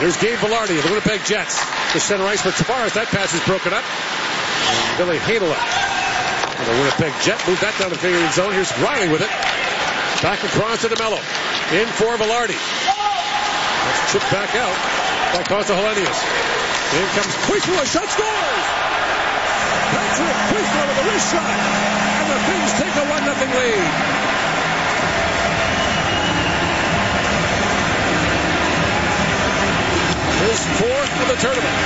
Here's Gabe Velarde of the Winnipeg Jets. The center ice for Tavares. That pass is broken up. Billy Heinola. And the Winnipeg Jet moved that down the Canadian zone. Here's Riley with it. Back across to DeMello. In for Velarde. That's chipped back out by Costa Helenius. In comes Puistula. Shot scores! Patrick Puistula with a wrist shot. And the Finns take a 1-0 lead. His fourth of the tournament.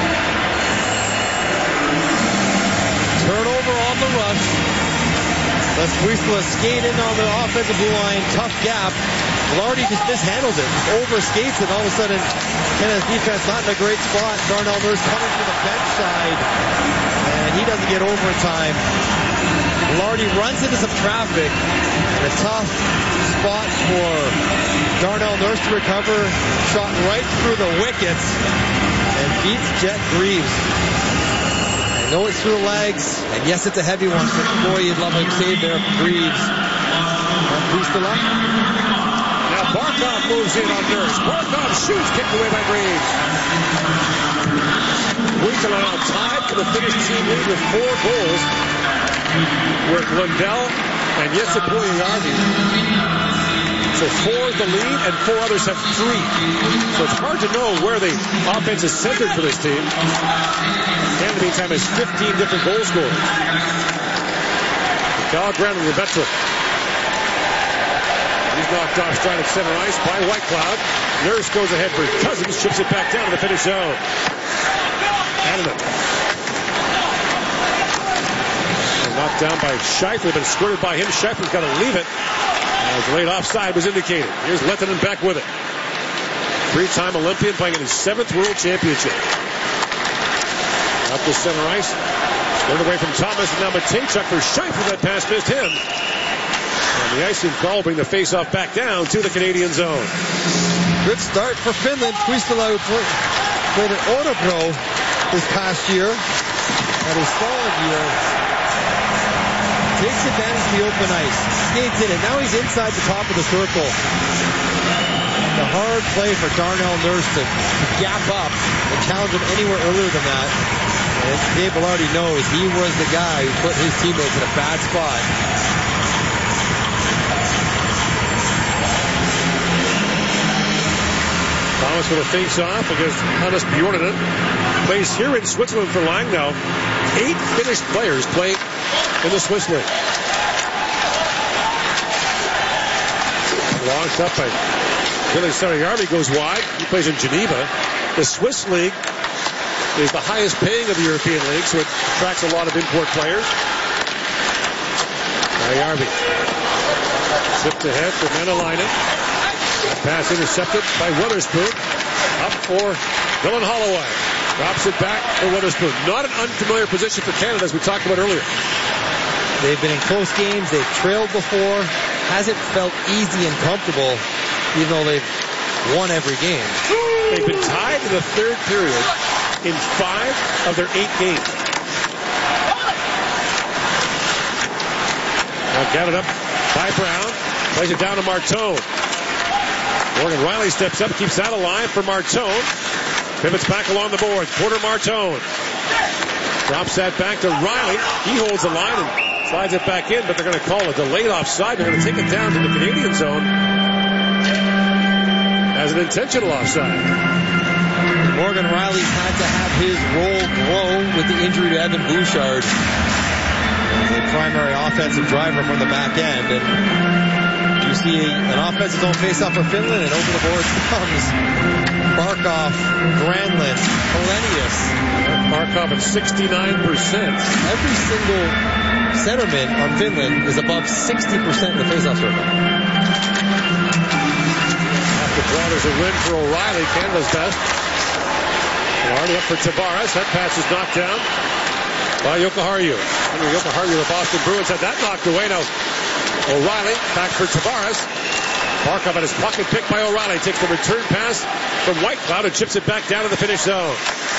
Turnover on the rush. Let's Puistula skate in on the offensive blue line. Tough gap. Velarde just mishandles it. Overskates it. All of a sudden, Canada's defense not in a great spot. Darnell Nurse coming from the bench side. And he doesn't get overtime. Velarde runs into some traffic. And a tough spot for Darnell Nurse to recover. Shot right through the wickets. And beats Jet Greaves. I know it's through the legs. And yes, it's a heavy one. But boy, you'd love a save there from Greaves. Puistula. Now Barkov moves in on Nurse. Barkov shoots, kicked away by Greaves. Puistula now tied for the Finnish team lead with 4 goals. With Lundell and Jesse Puljujärvi. So 4 is the lead, and 4 others have 3. So it's hard to know where the offense is centered for this team. And in the meantime, has 15 different goal scorers. Kyle Granlund, the veteran. He's knocked off stride at center ice by Whitecloud. Nurse goes ahead for Cousins, chips it back down to the Finnish zone. Hanneman. Knocked down by Scheifele, but squirted by him. Scheifele's got to leave it. As late offside was indicated. Here's Lehtinen back with it. 3-time Olympian playing in his 7th World Championship. Up the center ice. Squared away from Thomas, and now Matejchuk for Scheifele. That pass missed him. And the icing call will bring the face-off back down to the Canadian zone. Good start for Finland. Puistula played at Örebro this past year. Had a solid year. Takes advantage of the open ice. Skates in it. Now he's inside the top of the circle. The hard play for Darnell Nurse to gap up and challenge him anywhere earlier than that. And Dave Velarde knows he was the guy who put his teammates in a bad spot. Thomas with a face-off against Hannes Bjornen. Plays here in Switzerland for Langnau. 8 Finnish players play in the Swiss League. Launched up by Billy Puljujärvi goes wide. He plays in Geneva. The Swiss League is the highest paying of the European League, so it attracts a lot of import players. Puljujärvi. Chipped ahead for Menelainen. Pass intercepted by Weatherspoon. Up for Dylan Holloway. Drops it back for Weatherspoon. Not an unfamiliar position for Canada, as we talked about earlier. They've been in close games. They've trailed before. Hasn't felt easy and comfortable, even though they've won every game. They've been tied in the 3rd period in 5 of their 8 games. Now gathered up by Brown. Plays it down to Martone. Morgan Riley steps up, keeps that alive for Martone. Pivots back along the board. Porter Martone. Drops that back to Riley. He holds the line and slides it back in, but they're going to call a delayed offside. They're going to take it down to the Canadian zone as an intentional offside. Morgan Riley's had to have his role grow with the injury to Evan Bouchard, the primary offensive driver from the back end. And you see an offensive zone face-off for Finland, and over the boards comes Barkov, Granlund, Helenius. Barkov at 69%. Every single centerman on Finland is above 60% in the face-off circle. After draw, there's a win for O'Reilly, Canada's best. Already up for Tavares. That pass is knocked down by Jokiharju. Henry Jokiharju, the Boston Bruins, had that knocked away. Now O'Reilly back for Tavares. Barkov at his pocket, picked by O'Reilly. Takes the return pass from Whitecloud and chips it back down to the Finnish zone.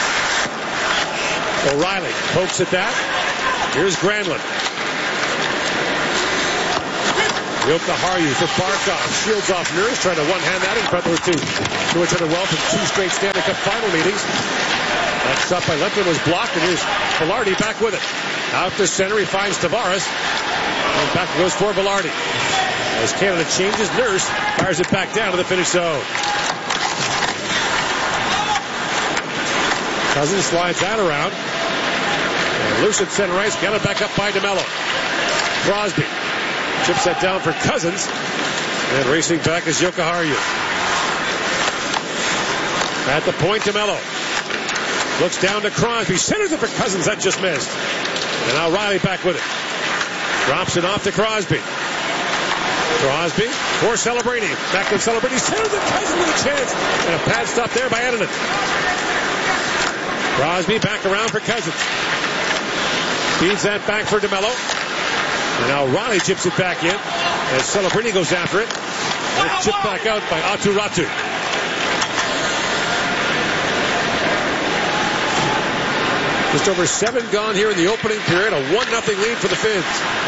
O'Reilly pokes at that. Here's Granlund. Jokiharju for Barkov. Shields off Nurse, trying to one-hand that in front of those two. Doing each other well for 2 straight Stanley Cup final meetings. That shot by Lefton was blocked, and here's Velarde back with it. Out to center, he finds Tavares. And back goes for Velarde. As Canada changes, Nurse fires it back down to the finish zone. Cousins slides that around. And loose at center ice. Got it back up by DeMello. Crosby chips that down for Cousins. And racing back is Jokiharju. At the point, DeMello looks down to Crosby. Centers it for Cousins. That just missed. And now Riley back with it. Drops it off to Crosby. Crosby for Celebrini. Back to Celebrini. Centers it. Cousins with a chance. And a pad stop there by Edinen. Crosby back around for Cousins. Feeds that back for DeMello. And now Riley chips it back in as Celebrini goes after it. And it's chipped back out by Aatu Räty. Just over 7 gone here in the opening period. A 1-0 lead for the Finns.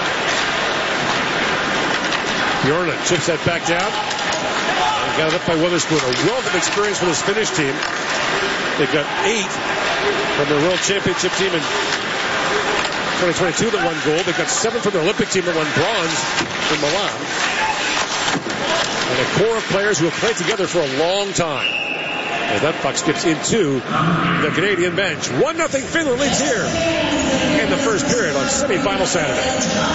Bjornen chips that back down. And got it up by Witherspoon. A wealth of experience for this Finnish team. They've got 8 from their World Championship team in 2022 that won gold. They've got 7 from their Olympic team that won bronze in Milan. And a core of players who have played together for a long time. As that puck skips into the Canadian bench. 1-0 Finland leads here in the first period on semifinal Saturday.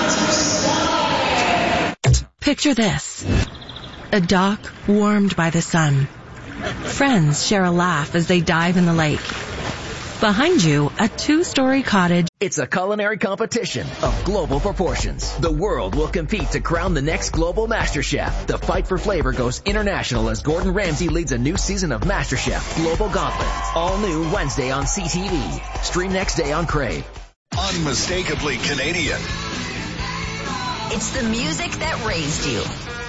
Picture this. A dock warmed by the sun. Friends share a laugh as they dive in the lake. Behind you, a 2-story cottage. It's a culinary competition of global proportions. The world will compete to crown the next global MasterChef. The fight for flavor goes international as Gordon Ramsay leads a new season of MasterChef Global Gauntlet. All new Wednesday on CTV. Stream next day on Crave. Unmistakably Canadian. It's the music that raised you.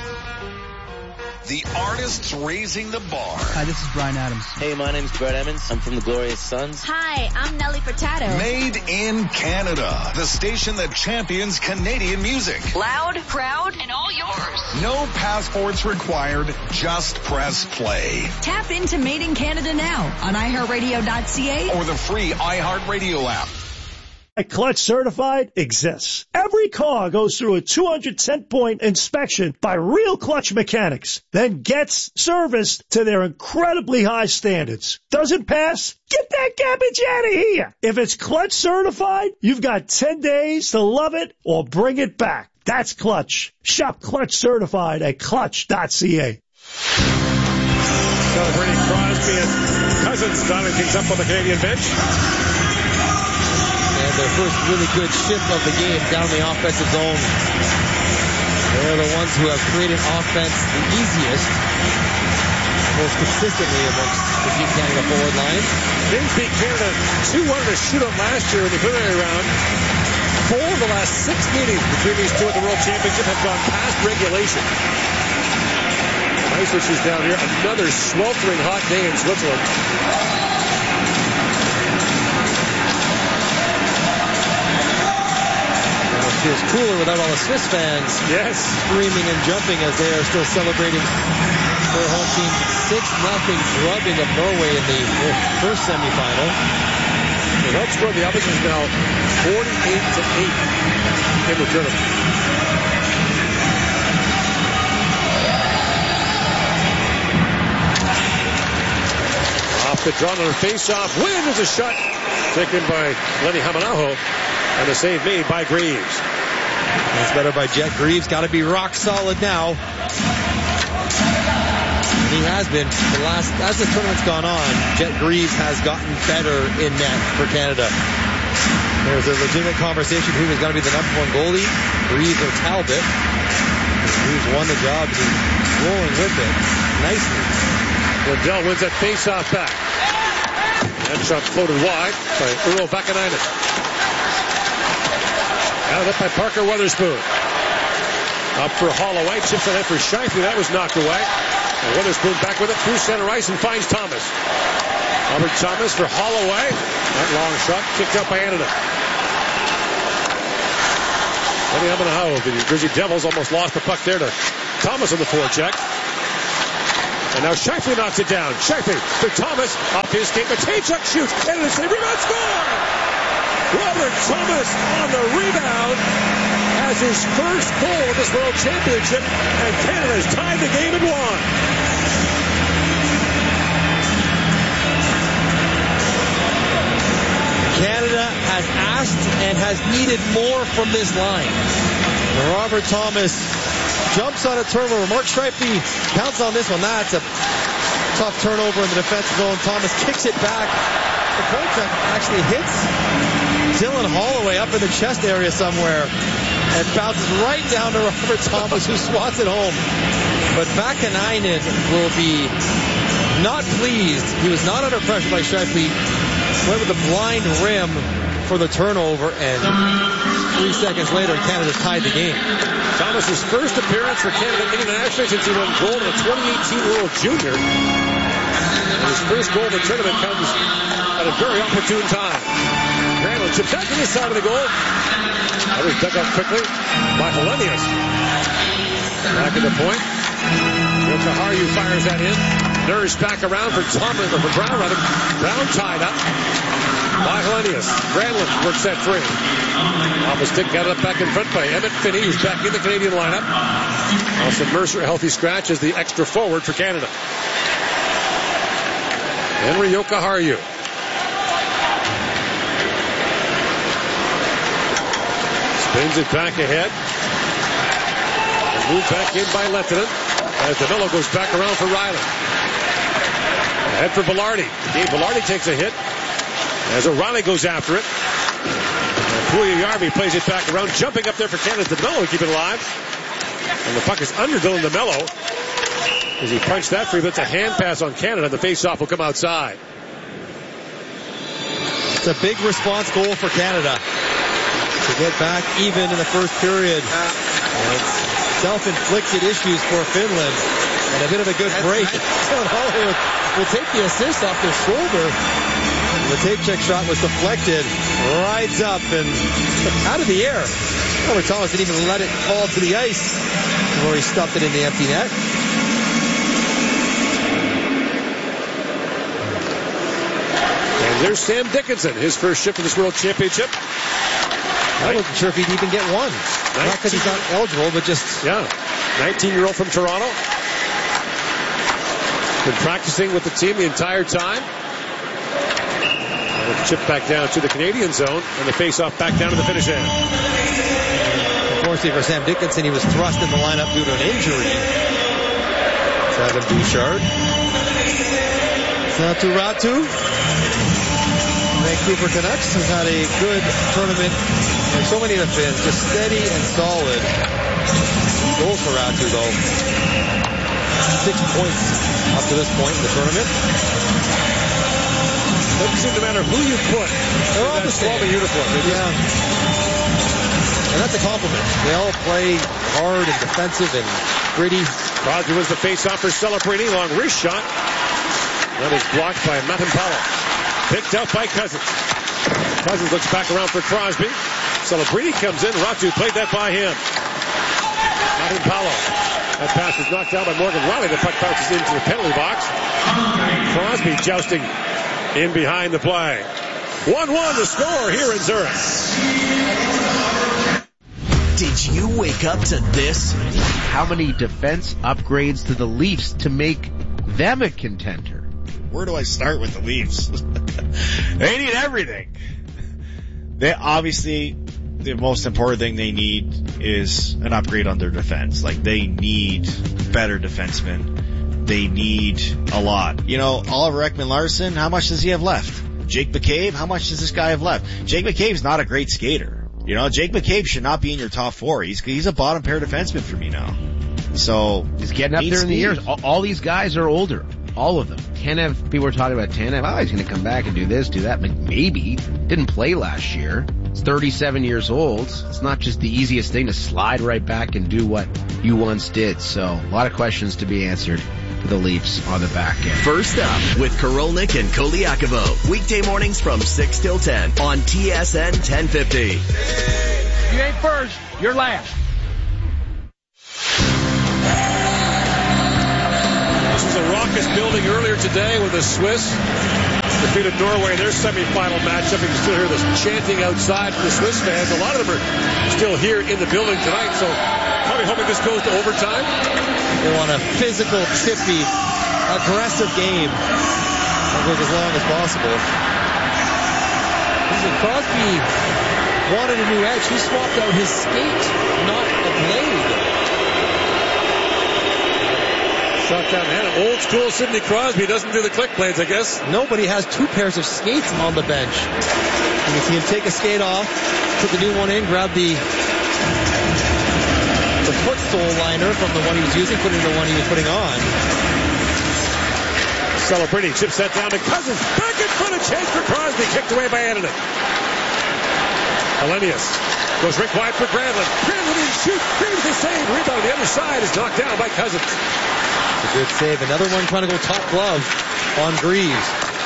The artists raising the bar. Hi, this is Bryan Adams. Hey, my name's Brett Emmons. I'm from the Glorious Sons. Hi, I'm Nelly Furtado. Made in Canada. The station that champions Canadian music. Loud, proud, and all yours. No passports required. Just press play. Tap into Made in Canada now on iHeartRadio.ca or the free iHeartRadio app. Clutch Certified exists. Every car goes through a 210-point inspection by real clutch mechanics, then gets serviced to their incredibly high standards. Doesn't pass? Get that garbage out of here. If it's Clutch Certified, you've got 10 days to love it or bring it back. That's Clutch. Shop Clutch Certified at clutch.ca. Celebrating Crosby and Cousins dialing things up on the Canadian bench. And their first really good shift of the game down the offensive zone. They're the ones who have created offense the easiest, most consistently amongst the Team Canada forward line. Finns beat Canada 2-1 in a shootout last year in the preliminary round. 4 of the last 6 meetings between these two at the World Championship have gone past regulation. Ice is down here. Another sweltering hot day in Switzerland. Feels cooler without all the Swiss fans screaming and jumping as they are still celebrating their home team's 6-0 drubbing of Norway in the first semifinal. The outscore of the opposition is now 48-8 in the tournament. Off the draw on a face-off. Win is a shot taken by Lenny Hamanaho. And a save made by Greaves. That's better by Jet Greaves. Got to be rock solid now. He has been. As the tournament's gone on, Jet Greaves has gotten better in net for Canada. There's a legitimate conversation who was going to be the number 1 goalie, Greaves or Talbot. Greaves won the job. He's rolling with it nicely. Lindell wins that face-off back. That shot floated wide by Urho Vakanainen. Out up by Parker Weatherspoon. Up for Holloway. Chips it in for Scheifele. That was knocked away. And Weatherspoon back with it through center ice and finds Thomas. Albert Thomas for Holloway. That long shot kicked out by Anada. Eddie Amanahau, the New Jersey Devils, almost lost the puck there to Thomas on the forecheck. And now Scheifele knocks it down. Scheifele to Thomas, off his skate. Matejchuk shoots, and it's a rebound score! Robert Thomas on the rebound has his first goal of this World Championship, and Canada's tied the game and won. Canada has asked and has needed more from this line. Robert Thomas jumps on a turnover. Mark Scheifele counts on this one. That's a tough turnover in the defensive zone. Thomas kicks it back. The Kochuk actually hits Dylan Holloway up in the chest area somewhere and bounces right down to Robert Thomas, who swats it home. But Vakanainen will be not pleased. He was not under pressure by Scheifele. Went with the blind rim for the turnover, and 3 seconds later, Canada tied the game. Thomas's first appearance for Canada internationally since he won gold in the 2018 World Junior. And his first goal of the tournament comes at a very opportune time. Randall chips back to the side of the goal. That was dug up quickly by Helenius. Back at the point. Jokiharju fires that in. Nurse back around for Thomas, or for Brown rather. Brown tied up by Helenius. Granlund works that free. Off the stick, got it up back in front by Emmett Finney, who's back in the Canadian lineup. Also Mercer, a healthy scratch, as the extra forward for Canada. Henry Jokiharju. Spins it back ahead. And moved back in by Lehtinen. As DeMello goes back around for Riley. Ahead for Velarde. Gabe Velarde takes a hit. As O'Reilly goes after it. And Puljujarvi plays it back around. Jumping up there for Canada. DeMello to keep it alive. And the puck is under Dylan DeMello. As he punched that free, but it's a hand pass on Canada. The face-off will come outside. It's a big response goal for Canada to get back even in the first period. It's self-inflicted issues for Finland, and a bit of a good break. Dylan Holloway will take the assist off their shoulder. The Matejchuk shot was deflected, rides up and out of the air. Robert Thomas didn't even let it fall to the ice before he stuffed it in the empty net. And there's Sam Dickinson, his first shift for this World Championship. I wasn't sure if he'd even get one. Not because he's not eligible, but just... Yeah, 19-year-old from Toronto. Been practicing with the team the entire time. And it's chipped back down to the Canadian zone, and the face-off back down to the finish end. Unfortunately for Sam Dickinson, he was thrust in the lineup due to an injury. It's Adam Bouchard. Satu Ratu. Vancouver Canucks has had a good tournament. Like so many of the Finns, just steady and solid. Goals for Ratu, though. 6 points up to this point in the tournament. Doesn't seem to matter who you put. They're all the same. Uniform. Yeah. And that's a compliment. They all play hard and defensive and gritty. Crosby wins the face-off for Celebrini. Long wrist shot. That is blocked by Matampalo. Picked up by Cousins. Cousins looks back around for Crosby. Celebrini comes in. Ratu played that by him. Matampalo. That pass was knocked out by Morgan Riley. The puck bounces into the penalty box. Crosby jousting in behind the play. 1-1 the score here in Zurich. Did you wake up to this? How many defense upgrades to the Leafs to make them a contender? Where do I start with the Leafs? They need everything. They obviously, the most important thing they need is an upgrade on their defense. Like, they need better defensemen. They need a lot. You know, Oliver Ekman-Larsson, how much does he have left? Jake McCabe, how much does this guy have left? Jake McCabe's not a great skater. You know, Jake McCabe should not be in your top four. He's a bottom pair defenseman for me now. So he's getting up there in the years. All these guys are older. All of them. Tanev, people were talking about Tanev. Oh, he's going to come back and do this, do that. Maybe. Didn't play last year. He's 37 years old. It's not just the easiest thing to slide right back and do what you once did. So a lot of questions to be answered for the Leafs on the back end. First up with Korolnik and Koliakovo. Weekday mornings from 6 till 10 on TSN 1050. You ain't first. Your last. This was a raucous building earlier today when the Swiss defeated Norway in their semifinal matchup. You can still hear the chanting outside from the Swiss fans. A lot of them are still here in the building tonight, so probably hoping this goes to overtime. They want a physical, chippy, aggressive game that goes as long as possible. Crosby wanted a new edge. He swapped out his skate, not a blade. Shot down hand. Old school Sidney Crosby doesn't do the click blades, I guess. Nobody has two pairs of skates on the bench. You can see him take a skate off, put the new one in, grab the foot sole liner from the one he was using, put it in the one he was putting on. Celebrini chips that down to Cousins. Back in front, a chance for Crosby. Kicked away by Annunen. Helenius goes rink wide for Granlund. Granlund in shoot. Graves the save. Rebound on the other side is knocked down by Cousins. It's a good save. Another one trying to go top glove on Greaves.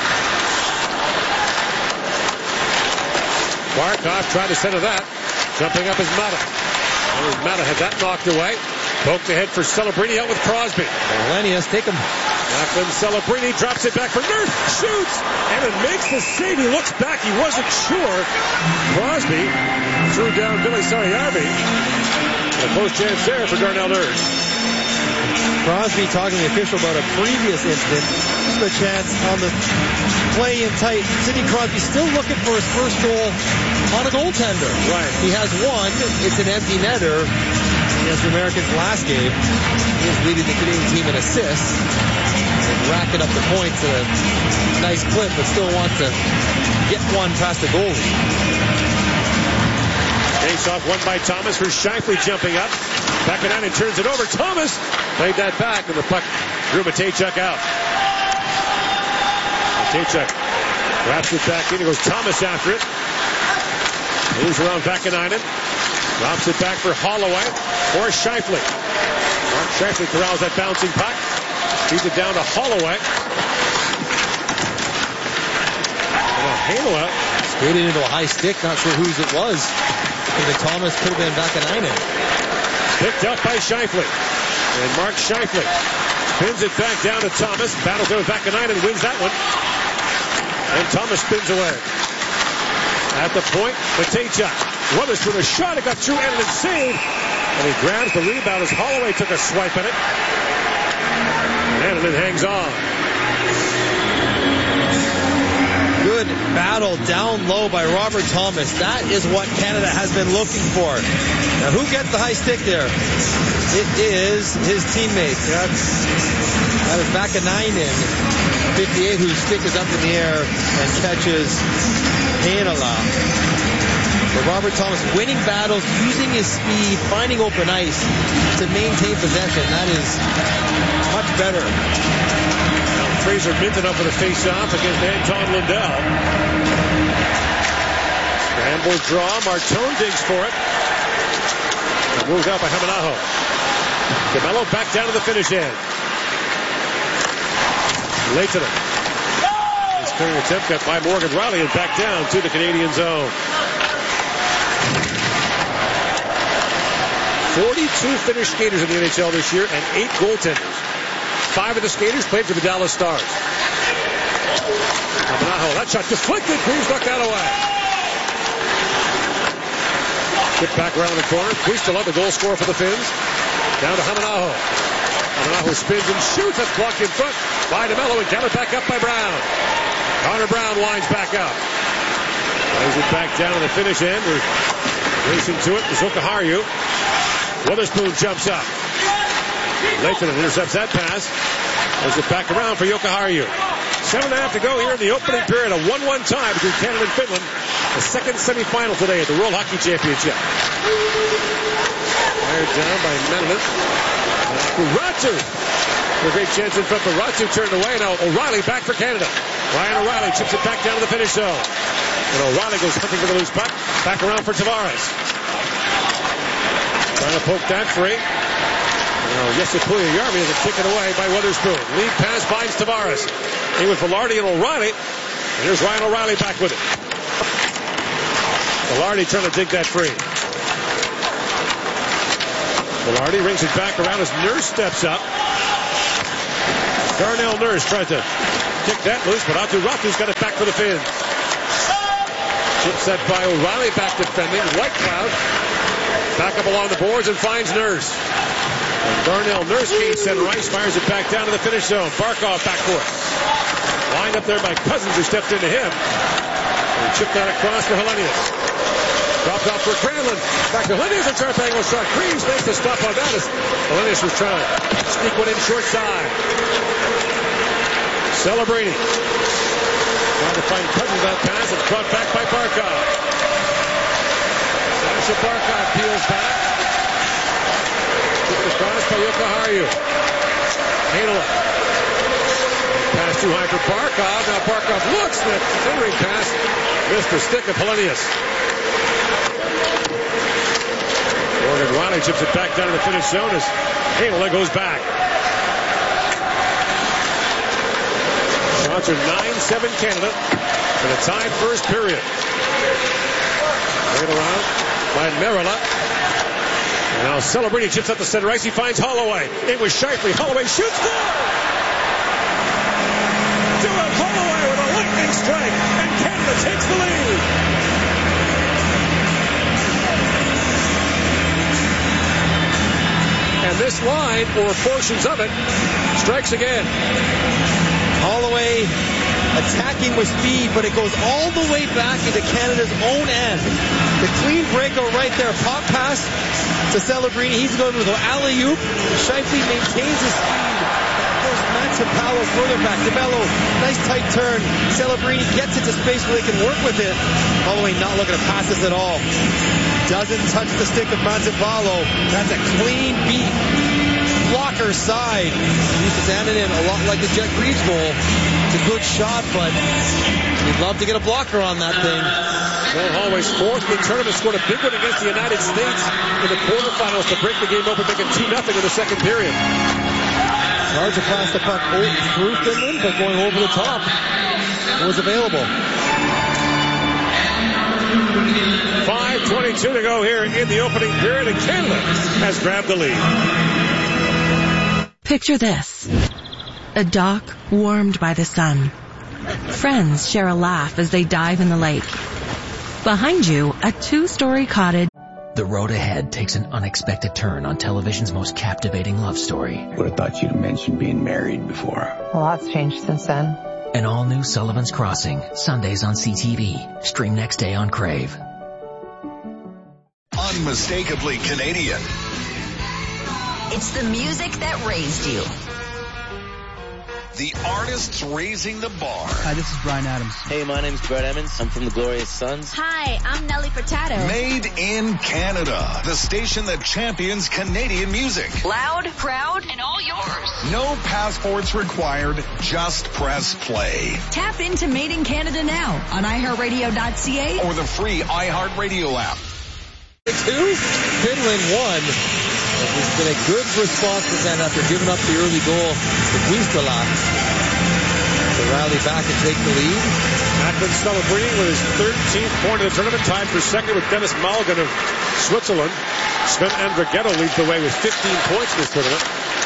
Barkov tried to center that. Jumping up is Mata. Mata had that knocked away. Poked ahead for Celebrini out with Crosby. Helenius, take him. Lachlan Celebrini drops it back for Nurse. Shoots. And it makes the save. He looks back. He wasn't sure. Crosby threw down Billy Sariarvi. A close chance there for Darnell Nurse. Crosby talking to the official about a previous incident. Just a chance on the play in tight. Sidney Crosby still looking for his first goal on a goaltender. Right. He has one. It's an empty netter against the Americans last game. He is leading the Canadian team in assists and racking up the points at a nice clip, but still wants to get one past the goalie. Face off won by Thomas for Scheifele jumping up. Back and out and turns it over. Thomas played that back and the puck drew Matejchuk out. Matejchuk wraps it back in. He goes Thomas after it. Moves around Vakanainen. Drops it back for Holloway or Scheifele. Mark Scheifele corrals that bouncing puck. Feeds it down to Holloway. Heinola skated into a high stick. Not sure whose it was. Thomas could have been Vakanainen. Picked up by Scheifele. And Mark Scheifele spins it back down to Thomas. Battles over Vakanainen, wins that one. And Thomas spins away. At the point, Matejchuk. Weatherspoon a shot. It got through Annunen, save. And he grabs the rebound as Holloway took a swipe at it. And Annunen hangs on. Good battle down low by Robert Thomas. That is what Canada has been looking for. Now, who gets the high stick there? It is his teammates. That is Vakanainen, 58, whose stick is up in the air and catches Heinola. But Robert Thomas winning battles, using his speed, finding open ice to maintain possession. That is much better. Fraser Minton up with a face-off against Anton Lundell. Scramble draw. Martone digs for it. And moved out by Hamanaho. DeMello back down to the finish end. Lehtinen. His clearing attempt got by Morgan Rielly and back down to the Canadian zone. 42 Finnish skaters in the NHL this year and 8 goaltenders. 5 of the skaters played for the Dallas Stars. Hamanaho, that shot deflected. Greaves knocked that away. Get back around the corner. Puistola, the goal scorer for the Finns. Down to Hamanaho. Hamanaho spins and shoots. That's blocked in front by DeMello and gathered back up by Brown. Connor Brown winds back up. Plays it back down to the finish end. We're racing to it. Zokaharju. Weatherspoon jumps up. Lehtinen intercepts that pass. Throws it back around for Jokiharju. 7.5 to go here in the opening period. A 1-1 tie between Canada and Finland. The second semifinal today at the World Hockey Championship. Fired down by Menemin. Ratu. A great chance in front, but Ratu turned away. Now O'Reilly back for Canada. Ryan O'Reilly chips it back down to the finish zone. And O'Reilly goes hunting for the loose puck. Back around for Tavares. Trying to poke that free. Now, Jesse Puljujärvi is taken away by Weatherspoon. Lead pass finds Tavares. In with Velarde and O'Reilly. And here's Ryan O'Reilly back with it. Velarde trying to dig that free. Velarde rings it back around as Nurse steps up. Darnell Nurse tries to kick that loose, but Ratu's got it back for the Finns. Chip set by O'Reilly, back defending. Whitecloud back up along the boards and finds Nurse. And Darnell Nurse gains center ice, fires it back down to the finish zone. Barkov backcourt. Lined up there by Cousins, who stepped into him. And chipped that across for Helenius. Dropped off for Granlund. Back to Helenius, a sharp angle shot. Greaves makes the stop on that as Helenius was trying to sneak one in short side. Celebrini. Trying to find Cousins on pass and caught back by Barkov. Sasha Barkov peels back. Tipped across by Jokiharju. Heinola. Pass too high for Barkov. Now Barkov looks. That centering pass missed the stick of Helenius. Morgan Riley chips it back down to the finish zone as Heinola goes back. Shots are 9-7 Canada for the tied first period. Right around by Merila. And now Celebrini chips up the center ice. He finds Holloway. It was Scheifele. Holloway shoots goal! Stuart Holloway with a lightning strike, and Canada takes the lead. And this line, or portions of it, strikes again. Holloway attacking with speed, but it goes all the way back into Canada's own end. The clean breakout right there. Pop pass to Celebrini. He's going with an alley-oop. Scheifele maintains his speed. Goes Matsapalo further back. DeMello, nice tight turn. Celebrini gets into space where they can work with it. Holloway not looking to pass this at all. Doesn't touch the stick of Matsapalo. That's a clean beat. Blocker side. He's standing in a lot like the Jet Reeves goal. It's a good shot, but we'd love to get a blocker on that thing. Sean Holloway's fourth in the tournament, scored a big one against the United States in the quarterfinals to break the game open, making 2-0 in the second period. Hard to pass the puck through Finland, but going over the top was available. 5:22 to go here in the opening period, and Canada has grabbed the lead. Picture this. A dock warmed by the sun. Friends share a laugh as they dive in the lake. Behind you, a 2-story cottage. The road ahead takes an unexpected turn on television's most captivating love story. Would have thought you'd have mentioned being married before. A lot's changed since then. An all-new Sullivan's Crossing, Sundays on CTV. Stream next day on Crave. Unmistakably Canadian. It's the music that raised you. The artists raising the bar. Hi, this is Bryan Adams. Hey, my name's Brett Emmons. I'm from the Glorious Sons. Hi, I'm Nelly Furtado. Made in Canada. The station that champions Canadian music. Loud, proud, and all yours. No passports required. Just press play. Tap into Made in Canada now on iHeartRadio.ca or the free iHeartRadio app. 2, Finland 1. It's been a good response for them after giving up the early goal to Huistala. To rally back and take the lead. Macklin Celebrini with his 13th point of the tournament, tied for second with Dennis Malgin of Switzerland. Sven Andrighetto leads the way with 15 points in this tournament.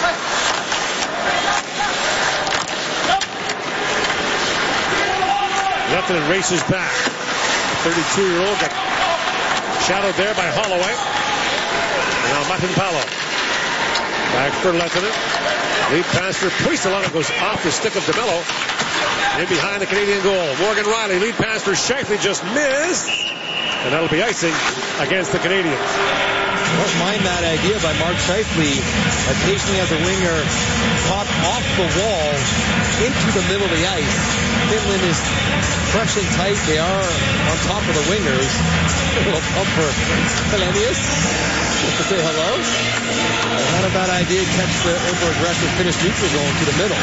Lehtinen races back. The 32-year-old got shadowed there by Holloway. And now Matinpalo. Back for Lehtinen. Lead pass for Puistola goes off the stick of DeMello. In behind the Canadian goal. Morgan Riley. Lead pass for Scheifele just missed. And that'll be icing against the Canadians. Don't mind that idea by Mark Scheifele. Occasionally as a winger, pop off the wall into the middle of the ice. Finland is pressing tight. They are on top of the wingers. A little pump for Helenius. Just to say hello. Not a bad idea. Catch the over-aggressive Finnish neutral zone to the middle.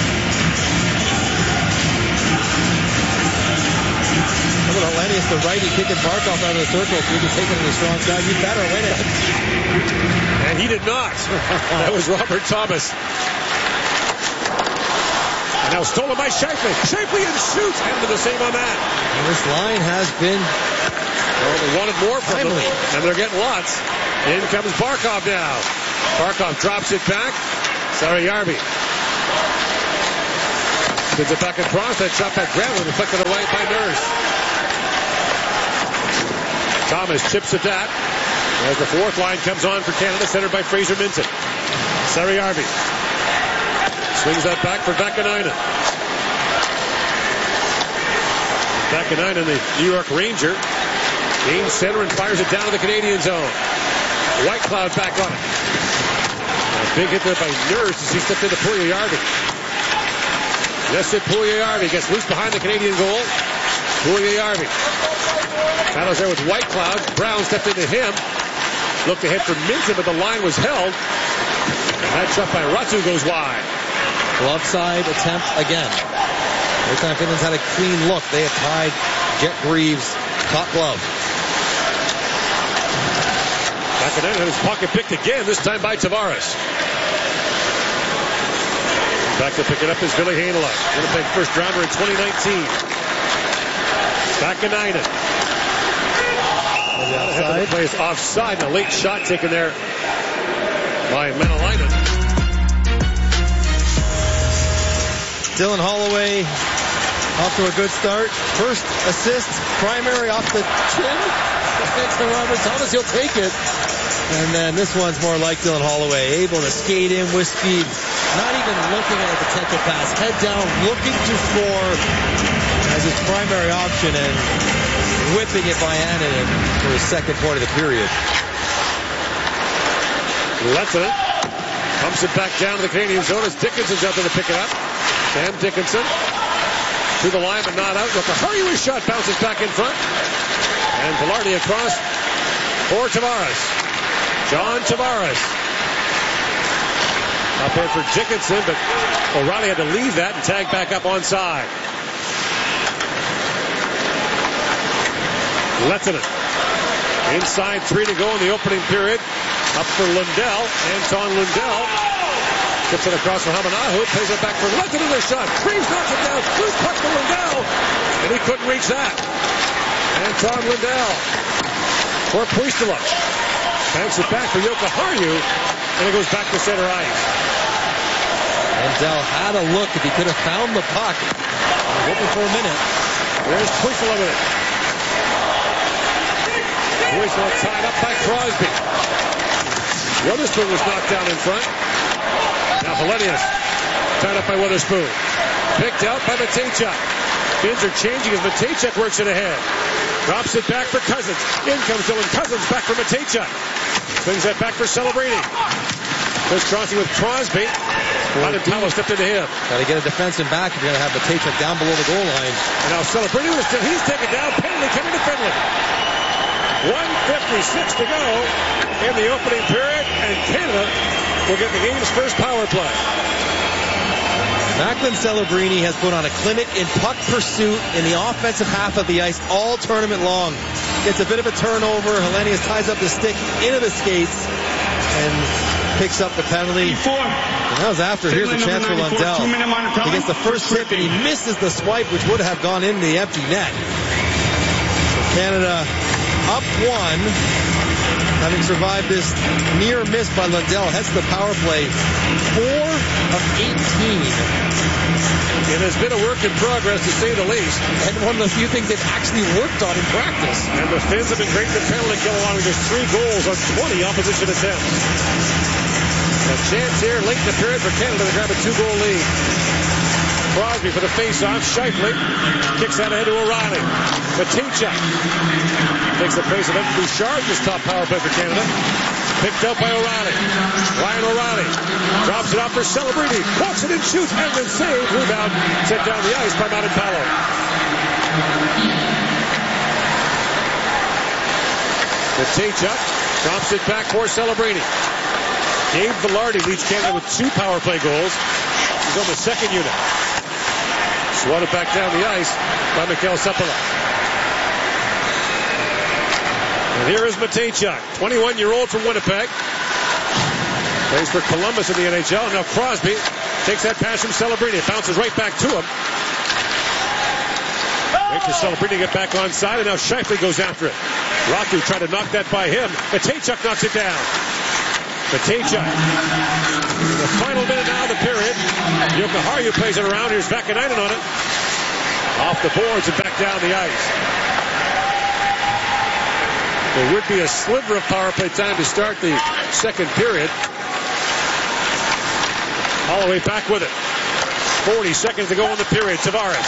Helenius, the righty, kicking Barkov out of the circle so he can take it on the strong side. You better win it. And he did not. That was Robert Thomas. And now stolen by Scheifele. Scheifele and shoots. And to the same on that. And this line has been... Well, they wanted more from them, and they're getting lots. In comes Barkov now. Barkov drops it back. Sariarvi gets it back across. That shot back ground was deflected away by Nurse. Thomas chips at that as the fourth line comes on for Canada, centered by Fraser Minton. Sariarvi swings that back for Vakanainen. Vakanainen, the New York Ranger, gains center and fires it down to the Canadian zone. Whitecloud back on it. A big hit there by Nurse as he stepped into Puljujärvi. Nestor Puljujärvi gets loose behind the Canadian goal. Puljujärvi battles there with Whitecloud. Brown stepped into him. Looked ahead for Minton, but the line was held. And that shot by Ratu goes wide. Glove side attempt again. Every time Finland's had a clean look, they have tied Jet Greaves' top glove. Vakanainen had his pocket picked again, this time by Tavares. Back to pick it up is Ville Heinola. Winnipeg first rounder in 2019. Vakanainen. Offside. Play is offside. A late shot taken there by Menelainen. Dylan Holloway off to a good start. First assist, primary off the chin. Thanks to Robert Thomas. He'll take it. And then this one's more like Dylan Holloway, able to skate in with speed. Not even looking at a potential pass. Head down, looking to score as his primary option and whipping it by Annunen for his second point of the period. Lehtonen pumps it back down to the Canadian zone as Dickinson's out there to pick it up. Sam Dickinson to the line but not out. Look, a hurry shot bounces back in front. And Velarde across for Tavares. John Tavares. Up there for Dickinson, but O'Reilly had to leave that and tag back up onside. Lehtonen. Inside 3 to go in the opening period. Up for Lundell. Anton Lundell. Gets it across for Hamanahu. Plays it back for Lehtonen. The shot. Greaves knocks it down. Loose puck for Lundell. And he couldn't reach that. Anton Lundell. For Puistila. Banks it back for Jokiharju. And it goes back to center ice. Lundell had a look if he could have found the puck. Looking for a minute. There's Puistila with it. Puistila tied up by Crosby. Witherspoon was knocked down in front. Now Helenius tied up by Witherspoon. Picked out by Matejchuk. Fins are changing as Matejchuk works it ahead. Drops it back for Cousins. In comes Dylan Cousins back for Matejchuk. Swings that back for Celebrini. Chris crossing with Crosby. Powell stepped into him. Got to get a defenseman back if you're going to have Matejchuk down below the goal line. And now Celebrini he's taken down. Penalty coming to Finland. 1:56 to go in the opening period, and Canada will get the game's first power play. Macklin Celebrini has put on a clinic in puck pursuit in the offensive half of the ice all tournament long. Gets a bit of a turnover. Helenius ties up the stick into the skates and picks up the penalty. And that was after. Here's a chance for Lundell. He gets the first tip and he misses the swipe, which would have gone into the empty net. So Canada up 1, having survived this near miss by Lundell. Heads to the power play. 4 of 18. It has been a work in progress, to say the least. And one of the few things they've actually worked on in practice. And the Finns have been great in the penalty kill, along with just 3 goals on 20 opposition attempts. A chance here late in the period for Canada to grab a 2-goal lead. Crosby for the face-off. Scheifele kicks that ahead to O'Reilly. Matejchuk takes the place of Evan Bouchard, this top power play for Canada. Picked up by O'Reilly. Ryan O'Reilly drops it off for Celebrini. Walks it and shoots. And then saved. Rebound sent down the ice by Montepallo. Matejchuk drops it back for Celebrini. Gabe Velarde leads Canada with 2 power play goals. He's on the second unit. Swatted back down the ice by Mikhail Sepala. And here is Matejchuk, 21-year-old from Winnipeg. Plays for Columbus in the NHL. Now Crosby takes that pass from Celebrini. It bounces right back to him. Wait for Celebrini to get back on side, and now Scheifele goes after it. Ratu tried to knock that by him. Matejchuk knocks it down. Matejka. The final minute now of the period. Jokiharju plays it around. Here's Vakanainen on it. Off the boards and back down the ice. There would be a sliver of power play time to start the second period. Holloway back with it. 40 seconds to go in the period. Tavares.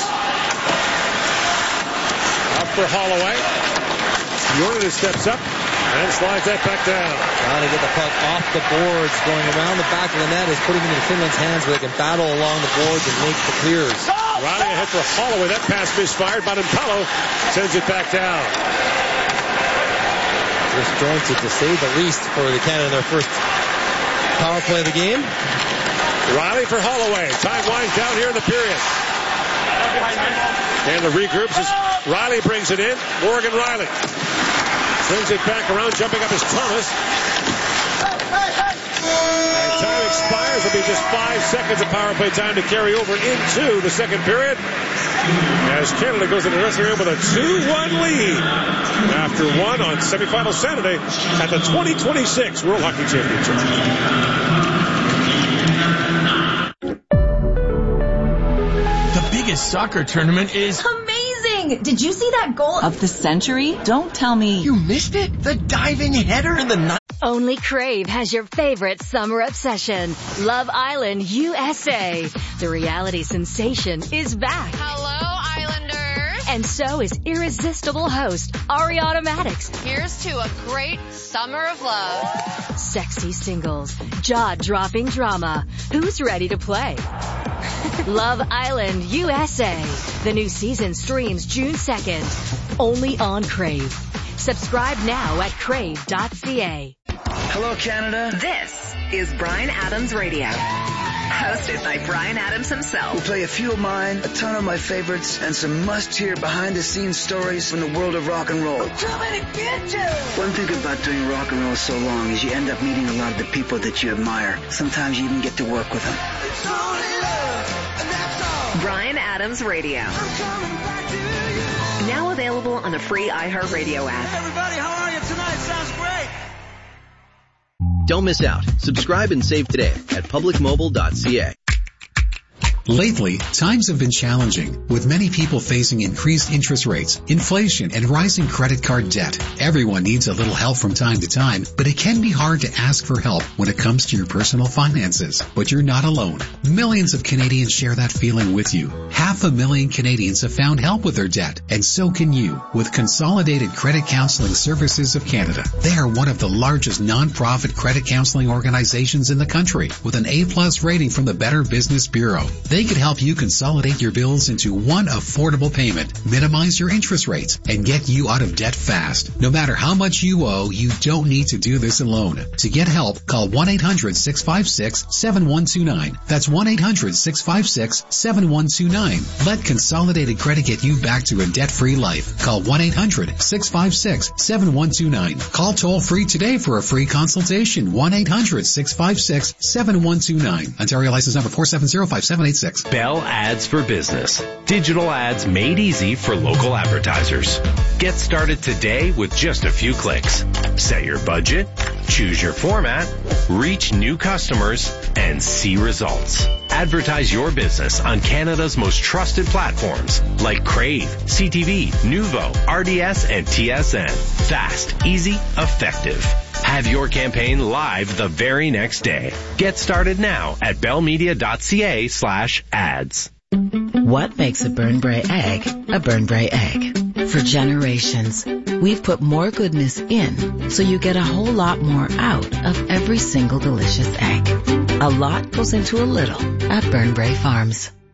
Up for Holloway. Jordan steps up and slides that back down. Trying to get the puck off the boards, going around the back of the net, is putting it into Finland's hands where they can battle along the boards and make the clears. Riley ahead for Holloway. That pass misfired. Bonimpalo sends it back down. Disjointed to say the least for the Canada, their first power play of the game. Riley for Holloway. Time winds down here in the period. And the regroups as Riley brings it in. Morgan Riley swings it back around. Jumping up is Thomas. And time expires. It'll be just 5 seconds of power play time to carry over into the second period. As Canada goes into the dressing room with a 2-1 lead after one on semifinal Saturday at the 2026 World Hockey Championship. Soccer tournament is amazing. Did you see that goal of the century? Don't tell me you missed it. The diving header in the night. Only Crave has your favorite summer obsession, Love Island USA. The reality sensation is back. Hello, Islanders. And so is irresistible host Ari Automatics. Here's to a great summer of love. Sexy singles, jaw-dropping drama. Who's ready to play? Love Island USA. The new season streams June 2nd. Only on Crave. Subscribe now at crave.ca. Hello, Canada. This is Bryan Adams Radio. Hosted by Bryan Adams himself. We'll play a few of mine, a ton of my favorites, and some must-hear behind-the-scenes stories from the world of rock and roll. Too many bitches! One thing about doing rock and roll so long is you end up meeting a lot of the people that you admire. Sometimes you even get to work with them. Bryan Adams Radio. Now available on the free iHeartRadio app. Everybody, how are you tonight? Sounds great. Don't miss out. Subscribe and save today at publicmobile.ca. Lately, times have been challenging, with many people facing increased interest rates, inflation, and rising credit card debt. Everyone needs a little help from time to time, but it can be hard to ask for help when it comes to your personal finances. But you're not alone. Millions of Canadians share that feeling with you. 500,000 Canadians have found help with their debt, and so can you with Consolidated Credit Counseling Services of Canada. They are one of the largest non-profit credit counseling organizations in the country, with an A+ rating from the Better Business Bureau. They can help you consolidate your bills into one affordable payment, minimize your interest rates, and get you out of debt fast. No matter how much you owe, you don't need to do this alone. To get help, call 1-800-656-7129. That's 1-800-656-7129. Let Consolidated Credit get you back to a debt-free life. Call 1-800-656-7129. Call toll-free today for a free consultation. 1-800-656-7129. Ontario license number 4705786. Bell Ads for Business. Digital ads made easy for local advertisers. Get started today with just a few clicks. Set your budget, choose your format, reach new customers, and see results. Advertise your business on Canada's most trusted platforms like Crave, CTV, Nuvo, RDS, and TSN. Fast, easy, effective. Have your campaign live the very next day. Get started now at bellmedia.ca/ads. What makes a Burnbrae egg a Burnbrae egg? For generations, we've put more goodness in so you get a whole lot more out of every single delicious egg. A lot goes into a little at Burnbrae Farms.